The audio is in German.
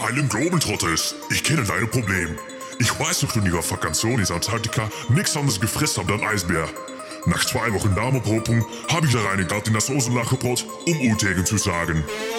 Harlem Globetrotters, ich kenne dein Problem. Ich weiß, dass du in ihrer Vakantion in Antarktika nichts anderes gefressen habt als Eisbär. Nach 2 Wochen Darmopropung habe ich da reingeladen in das Osenlacherbrot, um Utegen zu sagen.